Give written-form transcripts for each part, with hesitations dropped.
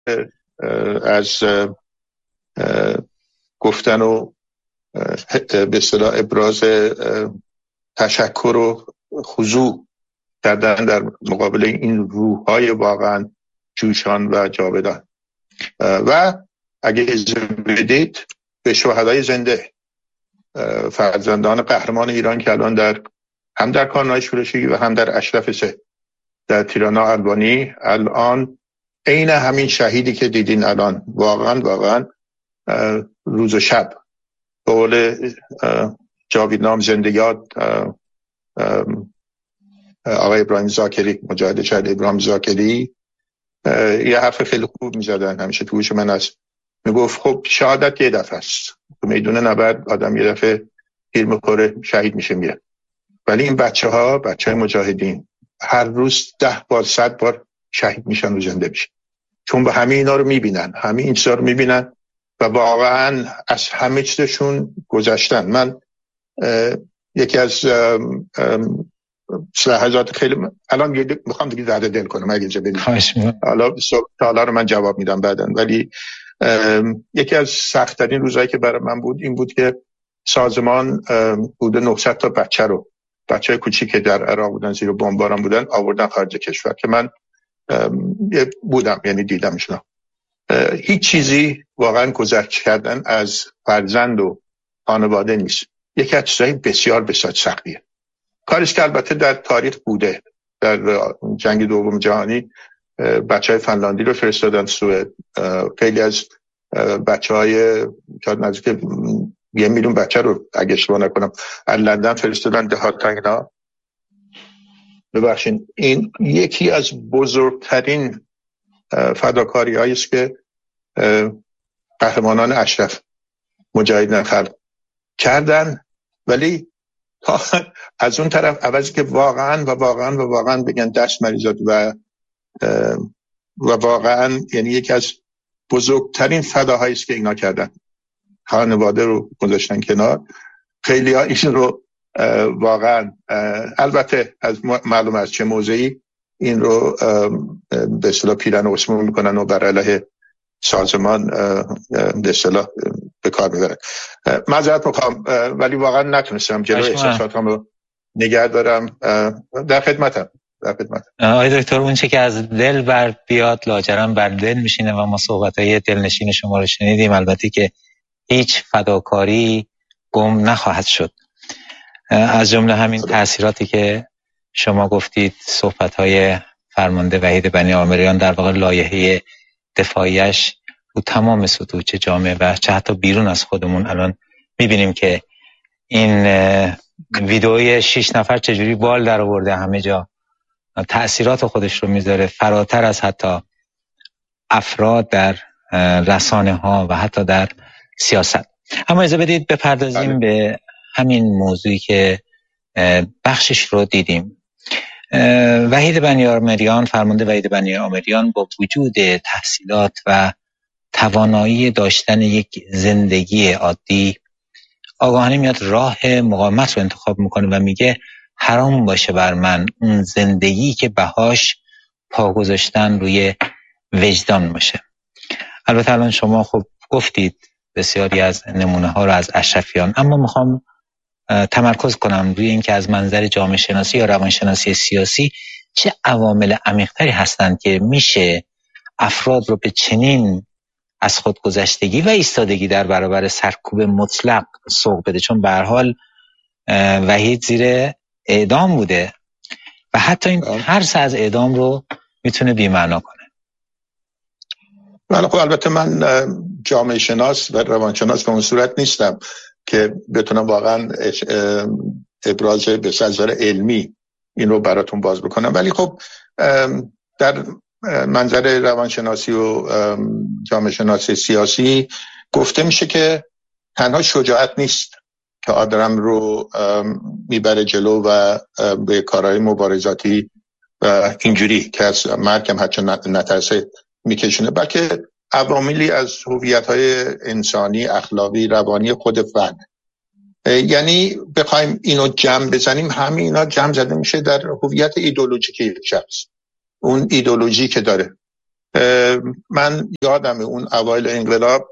از گفتن و به اصطلاح ابراز تشکر و خضوع کردن در مقابل این روح‌های واقعا جوشان و جاودان. و اگه اجازه بدید به شهدای زنده، فرزندان قهرمان ایران که الان هم در کانونهای شورشی و هم در اشرف سه در تیرانا البانی، الان عین همین شهیدی که دیدین الان، واقعا روز و شب، به قول جاویدنام زنده یاد آقای ابراهیم زاکری، مجاهد شهید ابراهیم زاکری، یه حرف خیلی خوب میزدن همیشه توش من هست، میگفت خب شهادت یه دفعه است، تو میدون نبرد آدم یه دفعه تیر میخوره شهید میشه میره، ولی این بچهای مجاهدین هر روز 10 بار 100 بار شهید میشن و زنده میشن، چون به همه اینا رو میبینن، همه این چیزا رو میبینن و واقعا از همه چیزشون گذشتن. من یکی از لحظات خیلی الان میخوام دیگه درد دل کنم اگه اجازه بدید، حالا رو من جواب میدم بعداً، ولی یکی از سخت‌ترین روزایی که برای من بود این بود که سازمان بود 900 تا بچه کوچیک که در عراق بودن، زیر بمباران بودن، آوردن خارج کشور که من بودم، یعنی دیدمشون. هیچ چیزی واقعا گذشت کردن از فرزند و خانواده نیست، یکی از چیزهای بسیار بسیار سختیه. کارش که البته در تاریخ بوده، در جنگ دوم جهانی بچهای فنلاندی رو فرستادن سوئد، خیلی از بچهای نزدیک 1 میلیون بچه رو اگه اشتباه نکنم از لندن فرستادن دهات اینا. ببخشید، این یکی از بزرگترین فداکاری‌هایی است که قهرمانان اشرف مجاهدین خلق کردن، ولی از اون طرف عوضی که واقعا بگن دست مریضات و واقعا یعنی یکی از بزرگترین فداهایی است که اینا کردن، خانواده رو گذاشتن کنار. خیلی ها این رو واقعا البته از معلوم از چه موضعی این رو به اصطلاح پیرن و اسمون میکنن و بر علیه سازمان به اصطلاح به کار میبرن. معذرت میخوام ولی واقعا نتونستم جلوی احساساتم رو نگه دارم. در خدمتم. آقای دکتر، اون چه که از دل بر بیاد لاجرم بر دل میشینه و ما صحبت‌های دلنشین شما رو شنیدیم. البته که هیچ فداکاری گم نخواهد شد، از جمله همین تأثیراتی که شما گفتید. صحبت‌های فرمانده وحید بنی آمریان در واقع لایحه دفاعیش رو تمام سطوح، چه جامعه و چه حتی بیرون از خودمون. الان می‌بینیم که این ویدئوی 6 نفر چجوری بال در آورده، همه جا تأثیرات خودش رو میذاره، فراتر از حتی افراد در رسانه ها و حتی در سیاست. اما اجازه بدید بپردازیم به همین موضوعی که بخشش رو دیدیم. وحید بنی آمریان، فرمانده وحید بنی آمریان، با وجود تحصیلات و توانایی داشتن یک زندگی عادی، آگاهانه میاد راه مقاومت رو انتخاب میکنه و میگه حرام باشه بر من اون زندگی که بهاش پا گذاشتن روی وجدان باشه. البته الان شما خب گفتید بسیاری از نمونه ها رو از اشرفیان، اما میخوام تمرکز کنم روی این که از منظر جامعه شناسی یا روانشناسی سیاسی چه عوامل عمیق‌تری هستند که میشه افراد رو به چنین از خودگذشتگی و ایستادگی در برابر سرکوب مطلق سوق بده. چون به هر حال وحید زیر اعدام بوده و حتی این ترس از اعدام رو میتونه بی‌معنا کنه. خب البته من جامعه شناس و روانشناس به اون صورت نیستم که بتونم واقعا ابراز به نظر علمی این رو براتون باز بکنم، ولی خب در منظر روانشناسی و جامعه شناسی سیاسی گفته میشه که تنها شجاعت نیست که آدم رو میبره جلو و به کارهای مبارزاتی و اینجوری که از مرگ هم حتی نترسه میکشونه، بلکه عواملی از هویت‌های انسانی، اخلاقی، روانی خود فرد. یعنی بخوایم اینو جمع بزنیم، همه اینا جمع زده میشه در هویت ایدئولوژیک یک شخص، اون ایدئولوژی که داره. من یادم اون اوایل انقلاب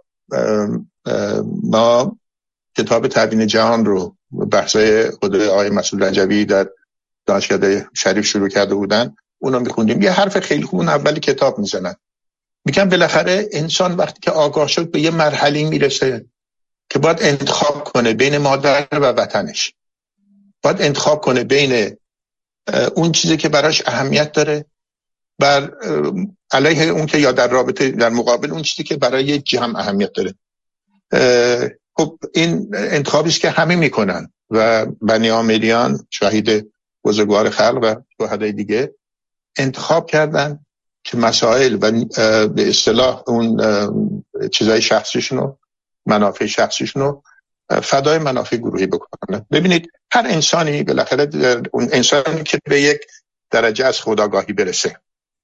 ما کتاب تبیین جهان رو بحثای خود آقای مسعود رجوی در دانشگاه شریف شروع کرده بودن، اونو میخوندیم. یه حرف خیلی خوب اون اولی کتاب میزنن، میگن بالاخره انسان وقتی که آگاه شد به یه مرحله میرسه که باید انتخاب کنه بین مادر و وطنش، باید انتخاب کنه بین اون چیزی که براش اهمیت داره بر علیه اون که، یا در رابطه در مقابل اون چیزی که برای جمع اهمیت داره. خب این انتخابی است که همه میکنن و بنی آمریان، شهید بزرگوار خلق و شهدای دیگه انتخاب کردن که مسائل و به اصطلاح اون چیزای شخصیشونو، منافع شخصیشونو فدای منافع گروهی بکنن. ببینید هر انسانی بالاخره، اون انسانی که به یک درجه از خودآگاهی برسه،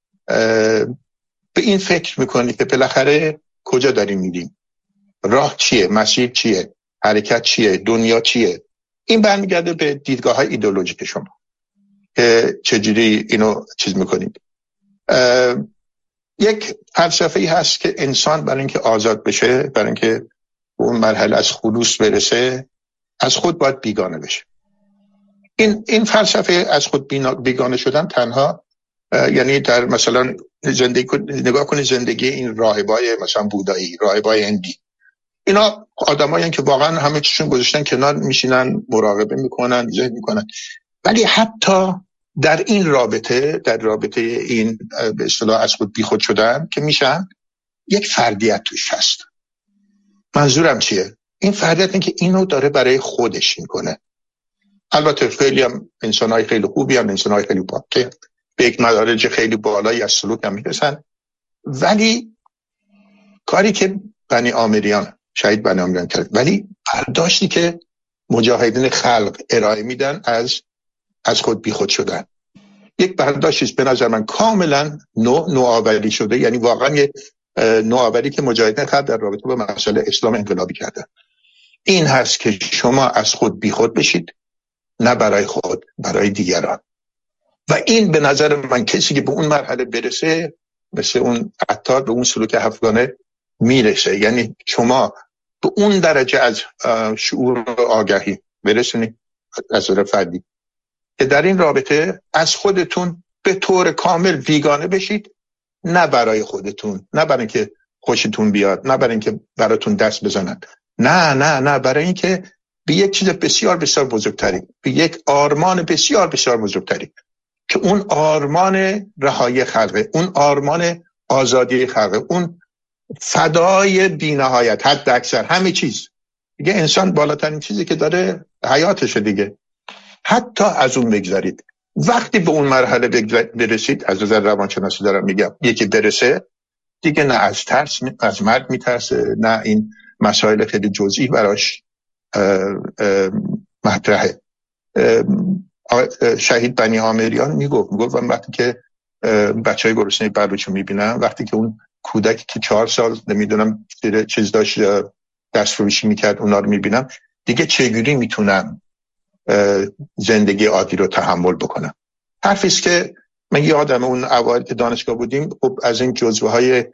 به این فکر میکنی که بالاخره کجا داریم میریم، راه چیه، مسیر چیه، حرکت چیه، دنیا چیه. این برمیگرده به دیدگاه‌های ایدئولوژیک شما که چجوری اینو چیز میکنید. یک فلسفه‌ای هست که انسان برای اینکه آزاد بشه، برای اینکه اون مرحله از خلوص برسه، از خود باید بیگانه بشه. این فلسفه از خود بیگانه شدن تنها، یعنی در مثلا نگاه کنید زندگی این راهبای مثلا بودایی، راهبای هندی، اینا آدمایی که واقعا همه چیشون گذاشتن کنار، میشینن مراقبه میکنن، ذکر میکنن، ولی حتی در این رابطه، در رابطه این به اصطلاح از خود بیخود شدن که میشن، یک فردیت توش هست. منظورم چیه؟ این فردیت این که اینو داره برای خودش میکنه. البته خیلی هم انسانای خیلی خوبی هم، انسانای خیلی باطه، به یک مدارج خیلی بالایی از سلوک هم میرسن، ولی کاری که بنی آمریان، شهید بنی آمریان کرد، ولی برداشتی که مجاهدین خلق ارائه میدن از خود بیخود شدن، یک برداشتی به نظر من کاملا نوآوری شده، یعنی واقعا یه نوآوری که مجاهدین خلق در رابطه با مسئله اسلام انقلابی کردن. این هست که شما از خود بیخود بشید، نه برای خود، برای دیگران. و این به نظر من کسی که به اون مرحله برسه، مثل اون عطار به اون سلوک هفتگانه میرسه. یعنی شما به اون درجه از شعور و آگاهی برسونید از نظر فردی که در این رابطه از خودتون به طور کامل بیگانه بشید، نه برای خودتون، نه برای اینکه خوشتون بیاد، نه برای اینکه براتون دست بزنن، نه برای اینکه به یک چیز بسیار بسیار بزرگتری، به یک آرمان بسیار بسیار بزرگتری، که اون آرمان رهایی خلقه، اون آرمان آزادی خلقه، اون فدای بی‌نهایت، حد اکثر همه چیز دیگه. انسان بالاترین چیزی که داره حیاتشه دیگه. حتی از اون بگذارید، وقتی به اون مرحله برسید، از نظر روانشناسی دارم میگم، یکی برسه دیگه نه از ترس از مرگ میترسه، نه این مسائل خیلی جزئی براش مطرحه. شهید بنی آمریان میگفت من وقتی که بچهای گرسنه بلوچو میبینم، وقتی که اون کودکی که 4 سال نمیدونم چیز داشت دست فروشی میکرد، اونا رو میبینم، دیگه چجوری میتونم زندگی عادی رو تحمل بکنم. حرفیست که من یادم اون اوایل که دانشگاه بودیم، خب از این جزوه‌های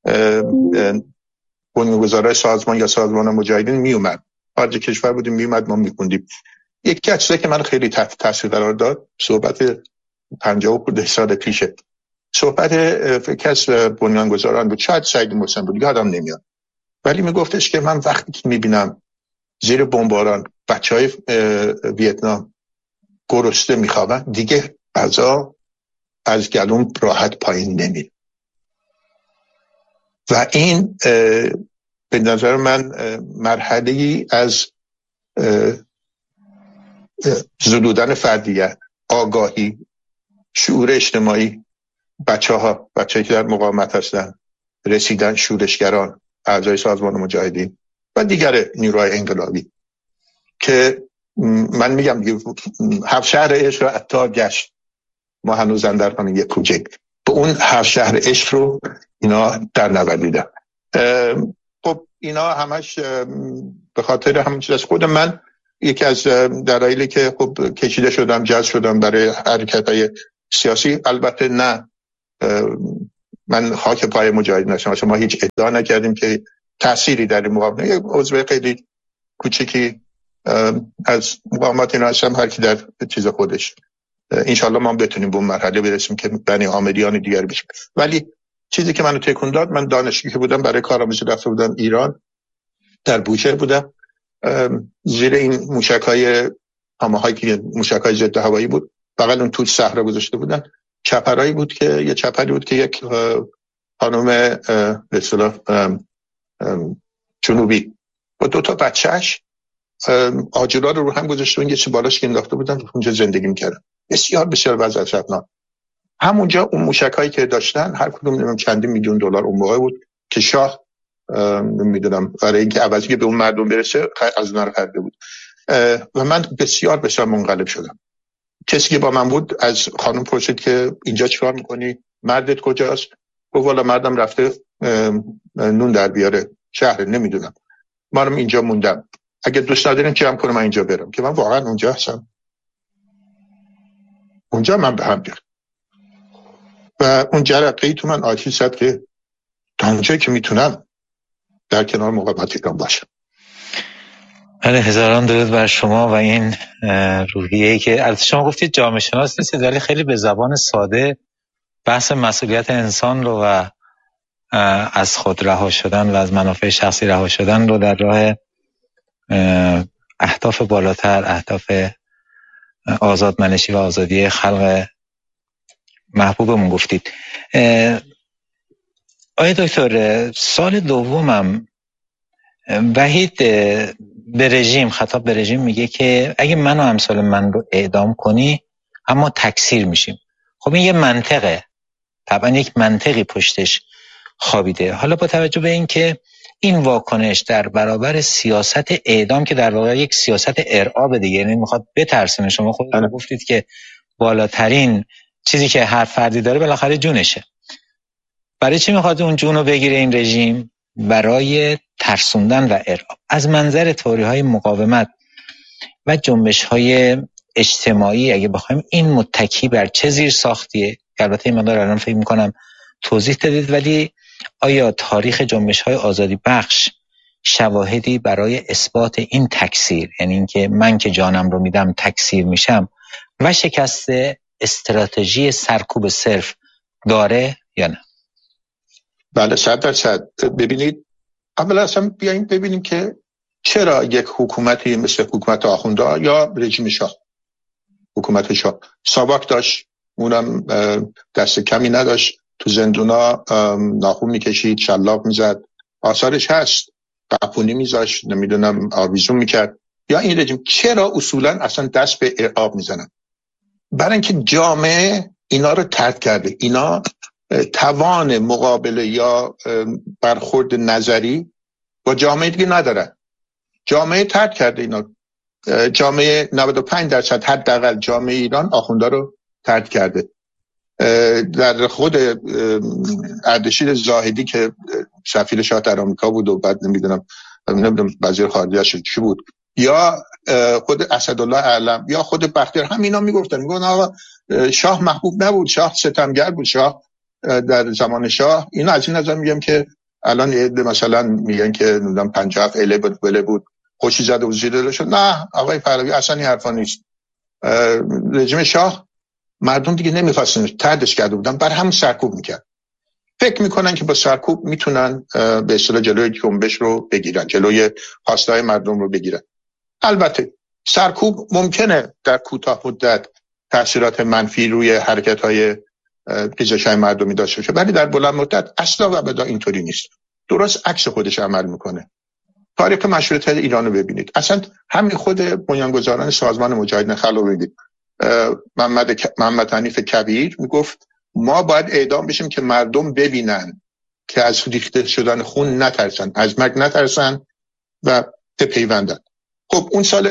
بنیانگذارای سازمان یا سازمان مجاهدین میومد، خارج کشور بودیم میومد، ما میخوندیم. یکی از چیزایی که من خیلی تاثیر قرار داد، صحبت 50 سال پیشه، صحبت فکر از بنیانگذاران بود، شاید سعید محسن بود، یادم نمیاد، ولی میگفتش که من وقتی که میبینم زیر بمباران بچهای ویتنام گرسنه میخوابن، دیگه غذا از گلوم راحت پایین نمیره. و این به نظر من مرحله‌ای از زدودن فردیت، آگاهی، شعور اجتماعی، بچه‌هایی که در مقاومت هستن، رسیدن شورشگران، اعضای سازمان مجاهدین و دیگر نیروهای انقلابی، که من میگم 7 شهر عشق رو عطار گشت، ما هنوز در همین یک کوچک به اون 7 شهر عشق رو اینا در نوردیدن. خب اینا همش به خاطر همون چیز از خود من، یکی از دلایلی که خب کشیده شدم، جذب شدم برای حرکت‌های سیاسی. البته نه من خاک پای مجاهد نشم، ما هیچ ادعا نکردیم که تأثیری در این مقاومت. یک عضو خیلی کوچیکی از مقاومت اینا هستم، هر کی در چیز خودش. انشالله ما بتونیم به اون مرحله برسیم که بنی آمدیان دیگر بشیم. ولی چیزی که منو تکون داد، من دانشجویی که بودم برای کارآموزی رفته بودم ایران، در بوشهر بودم، زیر این موشک‌های هاماهایی که موشک‌های ضد هوایی بود، بغل اون تو صحرا گذاشته بودن. چپرایی بود که یه چپری بود که یک خانم به اصطلاح جنوبی با 2 تا بچه‌اش آجرها رو هم گذاشته بودن، یه چه بالاش که انداخته بودن، اونجا زندگی می‌کردن. بسیار بسیار وضعیت‌ناک. همونجا اون موشک‌هایی که داشتن هر کدوم نمیدونم چندین میلیون دلار اون موقع بود که شاه نمیدونم برای اینکه عوضی که به اون مردم برسه از اونها رو خریده بود. و من بسیار بسیار منقلب شدم. کسی که با من بود از خانم پرسید که اینجا چیکار میکنی؟ مردت کجاست؟ گفت والا مردم رفته نون در بیاره شهر، نمیدونم. منم اینجا موندم. اگه دوست ندارین جمع کنم من اینجا برم، که من واقعا اونجا هستم. اونجا من به هم ریختم و اون جرقه‌ای تو من آتیش زد که تا اونجایی که میتونم در کنار مقاومت ایران باشم. بله، هزاران درود بر شما و این روحیه‌ای که از شما گفتید جامعه شناس نیستید، ولی خیلی به زبان ساده بحث مسئولیت انسان رو و از خود رها شدن و از منافع شخصی رها شدن رو در راه اهداف بالاتر، اهداف آزادمنشی و آزادی خلق محبوبمون گفتید. آقای دکتر، سال دومم وحید به رژیم، خطاب به رژیم میگه که اگه من و امثال من رو اعدام کنی اما تکثیر میشیم. خب این یه منطقه، طبعا یک منطقی پشتش خوابیده. حالا با توجه به این که این واکنش در برابر سیاست اعدام که در واقع یک سیاست ارعاب دیگه، یعنی میخواد بترسونه، شما خودتون گفتید که بالاترین چیزی که هر فردی داره بالاخره جونشه. برای چی میخواد اون جونو بگیره این رژیم؟ برای ترسوندن و ارعاب. از منظر تئوری‌های مقاومت و جنبش‌های اجتماعی اگه بخوایم این متکی بر چه زیر ساختیه؟ البته این مقدار الان فکر می‌کنم توضیح دادید، ولی آیا تاریخ جنبش‌های آزادی بخش شواهدی برای اثبات این تکثیر، یعنی اینکه من که جانم رو میدم تکثیر میشم، و شکست استراتژی سرکوب صرف داره یا نه؟ بله 100%. ببینید، اولا اصلا بیاییم ببینیم که چرا یک حکومتی مثل حکومت آخونده یا رژیم شاه، حکومت شاه ساواک داشت، اونم دست کمی نداشت، تو زندونا ناخون میکشید، شلاق میزد، آثارش هست، قپونی میذاشت، نمیدونم آویزون میکرد. یا این رژیم چرا اصولا اصلا دست به ارعاب میزنن؟ برای اینکه جامعه اینا رو ترک کرده، اینا توان مقابله یا برخورد نظری با جامعه دیگه ندارن. جامعه ترک کرده اینا. جامعه 95% حداقل جامعه ایران آخوندا رو ترک کرده. در خود اردشیر زاهدی که سفیر شاه در آمریکا بود و بعد نمیدونم وزیر خارجه چی بود، یا خود اسدالله اعلم یا خود بختیار، هم اینا میگفتن آقا شاه محبوب نبود، شاه ستمگر بود، شاه در زمان شاه. اینا از این نظر میگم که الان مثلا میگن که نمیدونم 57 اله بود خوشی زده و زیره شد. نه آقای پهلوی، اصلا این حرفا نیست. رژیم شاه مردم دیگه نمیخواستن، تردش کرده بودن، بر هم سرکوب میکرد. فکر میکنن که با سرکوب میتونن به اصطلاح جلوی جنبش رو بگیرن، جلوی خواستهای مردم رو بگیرن. البته سرکوب ممکنه در کوتاه مدت تاثیرات منفی روی حرکت‌های قیزش‌های مردمی داشته باشه، ولی در بلند مدت اصلا و ابدا اینطوری نیست. درست عکس خودش عمل میکنه. تاریخ مشروطیت ایران رو ببینید. اصلا همین خود بنیانگذاران سازمان مجاهدین خلق رو ببینید. محمد حنیف کبیر میگفت ما باید اعدام بشیم که مردم ببینن که از ریخته شدن خون نترسن، از مرگ نترسن و بپیوندن. خب اون سال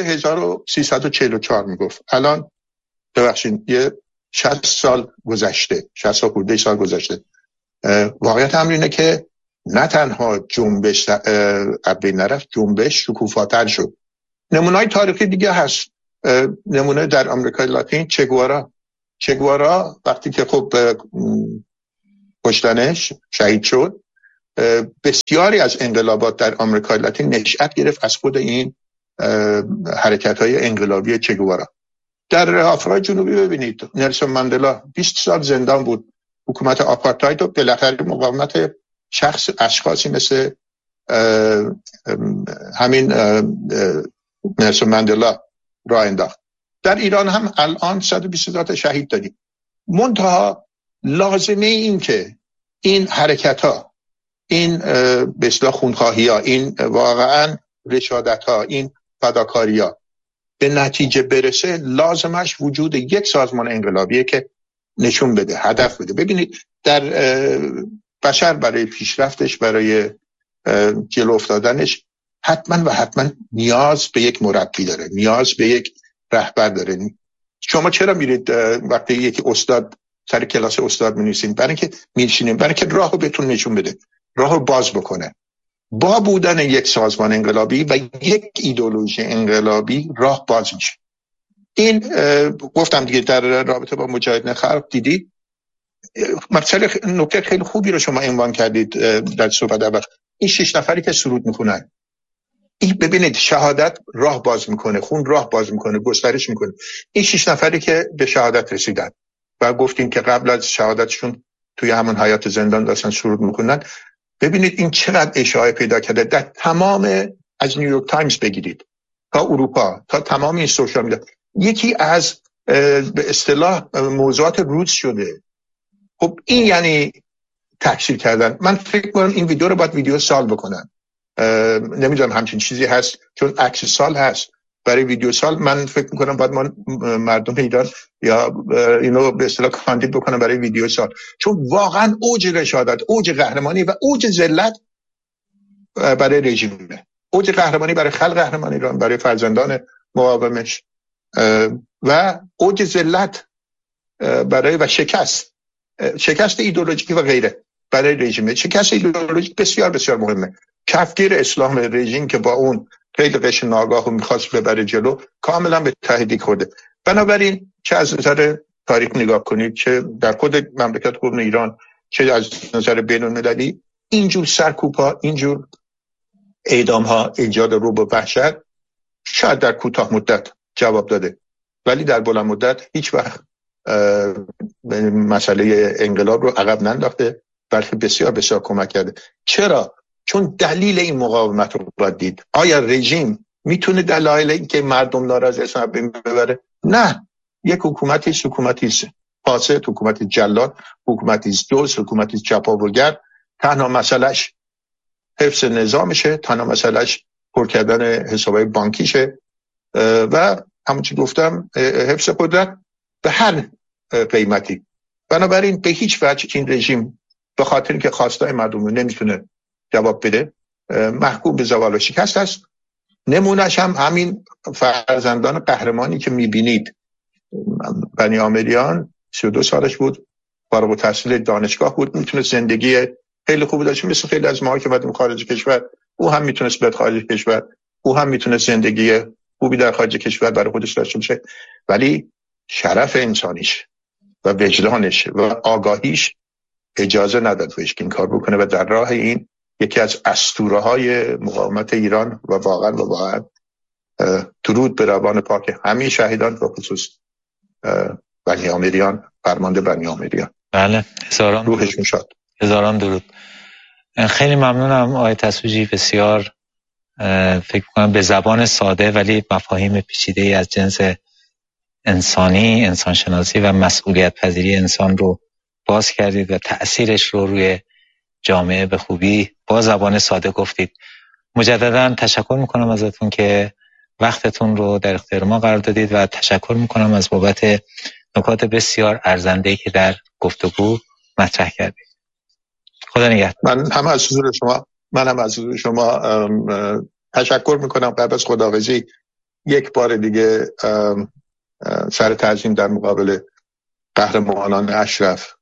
1344 میگفت. الان ببخشید یه 60 سال گذشته، 60 خورده سال گذشته. واقعیت امر اینه که نه تنها جنبش ابری نرفت، جنبش شکوفاتر شد. نمونه‌های تاریخی دیگه هست. نمونه در آمریکای لاتین چگوارا وقتی که خب کشتنش، شهید شد. بسیاری از انقلابات در آمریکای لاتین نشأت گرفت از خود این حرکت‌های انقلابی چگوارا. در آفریقای جنوبی ببینید نلسون ماندلا 20 سال زندان بود، حکومت آپارتاید و بالاخره مقاومت اشخاصی مثل همین نلسون ماندلا راه انداخت. در ایران هم الان 120,000 تا شهید دادیم. منتها لازمه این که این حرکت‌ها، این به اصطلاح خونخواهی‌ها، این واقعاً رشادت‌ها، این فداکاری‌ها به نتیجه برسه، لازمش وجود یک سازمان انقلابیه که نشون بده، هدف بده. ببینید در بشر برای پیشرفتش، برای جلو افتادنش حتما نیاز به یک مربی داره، نیاز به یک رهبر داره. شما چرا میرید وقتی یک استاد سر کلاس استاد می‌نویسین؟ برای اینکه میشینین، برای اینکه راهو بهتون نشون بده، راهو باز بکنه. با بودن یک سازمان انقلابی و یک ایدئولوژی انقلابی راه باز میشه. این گفتم دیگه در رابطه با مجاهدین خلق دیدید مثلا نکته خیلی خوبی رو شما عنوان کردید در صحبت اول. این 6 نفری که سرود میکنن، این ببینید شهادت راه باز میکنه، خون راه باز میکنه، گسترش میکنه. این 6 نفری که به شهادت رسیدن و گفتیم که قبل از شهادتشون توی همون حیات زندان داشتن سرود میکنن، ببینید این چقدر اشاعه پیدا کرده در تمام، از نیویورک تایمز بگیرید تا اروپا تا تمام این سوشال میدیا، یکی از به اصطلاح موضوعات روز شده. خب این یعنی تکثیر کردن. من فکر کنم این ویدیو رو باید ویدیو سال بکنن. نمیدونم همچین چیزی هست، چون عکس سال هست برای ویدیو سال. من فکر میکنم باید ما مردم ایران یا اینو به اصطلاح کاندید بکنم برای ویدیو سال، چون واقعا اوج رشادت، اوج قهرمانی و اوج ذلت برای رژیمه، اوج قهرمانی برای خلق قهرمان ایران، برای فرزندان مقاومش، و اوج ذلت برای و شکست ایدئولوژیکی و غیره برای رژیم. شکست ایدئولوژیک بسیار بسیار مهمه. کفگیر اسلام رژیم که با اون خیلی قش ناگاه و میخواست ببره جلو، کاملا به تهدید خورده. بنابراین چه از نظر تاریخ نگاه کنید، چه در خود مملکت خودمون ایران، چه از نظر بین المللی، اینجور سرکوب‌ها، اینجور اعدام‌ها، ایجاد رعب و وحشت شاید در کوتاه مدت جواب داده، ولی در بلند مدت هیچ وقت مسئله انقلاب رو عقب ننداخته، بلکه بسیار بسیار کمک کرده. چرا؟ چون دلیل این مقاومت رو باید دید. آیا رژیم میتونه دلایل این که مردم ناراضی هستن ببره؟ نه. یک حکومتی فاسد، حکومت جلاد، حکومتی دزد، حکومتی چپاولگر، تنها مسئلهش حفظ نظامشه، تنها مسئلهش پر کردن حسابای بانکیشه و همونچه گفتم حفظ قدرت به هر قیمتی. بنابراین به هیچ وجه این رژیم به خاطر که خواستای مردم رو نمیتونه جواب بده محکوم به زوال و شکست است. نمونهش هم همین فرزندان قهرمانی که میبینید. بنی آمریان 32 سالش بود، فارغ التحصیل دانشگاه بود، میتونه زندگی خیلی خوبی داشت، مثل خیلی از ما که اومدیم خارج کشور. او هم میتونست بیاد خارج کشور، او هم میتونه زندگی خوبی در خارج کشور برای خودش داشته باشه، ولی شرف انسانیش و وجدانش و آگاهیش اجازه نداد بهش که این کار بکنه و در راه این یکی از اسطوره‌های مقاومت ایران و واقعا درود به روان پاک همه شهیدان و خصوص بنی آمریان، فرمانده بنی آمریان. بله، هزاران روحشون شاد. هزاران درود. خیلی ممنونم آقای تسویجی، بسیار فکر کنم به زبان ساده ولی مفاهیم پیچیده از جنس انسانی، انسانشناسی و مسئولیت پذیری انسان رو باز کردید و تأثیرش رو روی جامعه به خوبی با زبان ساده گفتید. مجددا تشکر میکنم ازتون که وقتتون رو در اختیار ما قرار دادید و تشکر میکنم از بابت نکات بسیار ارزنده‌ای که در گفتگو مطرح کردید. خدا نگهدار. من هم از حضور شما تشکر میکنم. قبل از خداحافظی یک بار دیگه سر تعظیم در مقابل قهرمانان اشرف،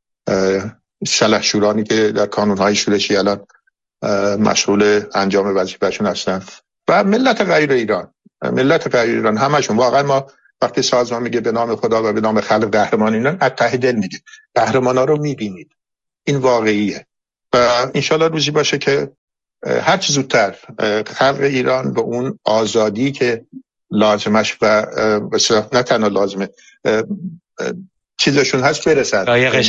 سلحشورانی که در کانونهای شورشی الان مشغول انجام وظیفه‌شون هستن و ملت غیر ایران همشون. واقعا ما وقتی سازمان میگه به نام خدا و به نام خلق قهرمانان، از ته دل میگه قهرمانا رو میبینید. این واقعیه و انشالله روزی باشه که هر چه زودتر خلق ایران به اون آزادی که لازمش و نه تنها لازمه چیزشون هست برسد،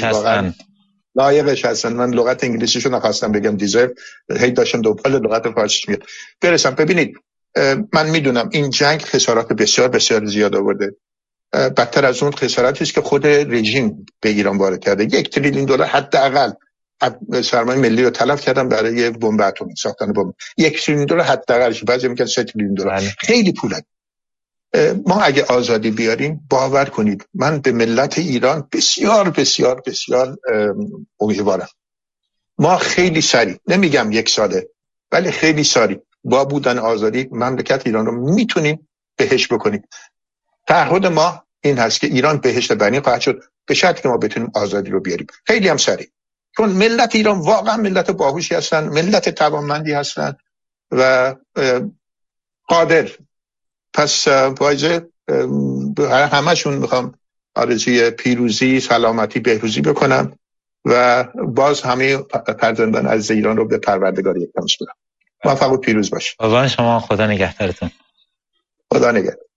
لایقش هستن. من لغت انگلیسیشو نخواستم بگم دیزرو، هی داشتم دوباره لغت فارسیش میگم برسم. ببینید من میدونم این جنگ خسارات بسیار بسیار زیاد آورده، بدتر از اون خساراتی است که خود رژیم به ایران وارد کرده. $1 تریلیون حداقل سرمایه ملی رو تلف کردن برای بمب اتمی، ساختن بمب. $1 تریلیون حداقل، بعضی میگن $3 تریلیون. خیلی پوله. ما اگه آزادی بیاریم باور کنید من به ملت ایران بسیار بسیار بسیار امیدوارم. ما خیلی سریع، نمیگم 1 ساله، ولی خیلی سریع با بودن آزادی مملکت ایران رو میتونیم بهشت بکنیم. تعهد ما این هست که ایران بهشت بنی خواهد شد به شرطی که ما بتونیم آزادی رو بیاریم خیلی هم سریع. چون ملت ایران واقعا ملت باهوشی هستن، ملت توانمندی هستن و قادر. پس فایزه همشون میخوام آرزوی پیروزی، سلامتی، بهروزی بکنم و باز همه فرزندان عزیز ایران رو به پروردگار یکتا میسپارم. موفق و پیروز باشید. قربان شما، خدا نگهدارتون. خدا نگهدار.